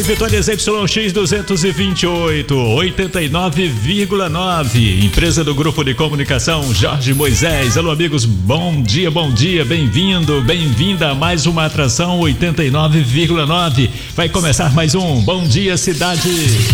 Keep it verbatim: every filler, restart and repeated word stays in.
Vitórias Y X duzentos e vinte e oito, oitenta e nove vírgula nove. Empresa do Grupo de Comunicação Jorge Moisés. Alô, amigos, bom dia, bom dia, bem-vindo, bem-vinda a mais uma atração oitenta e nove vírgula nove. Vai começar mais um Bom Dia Cidade.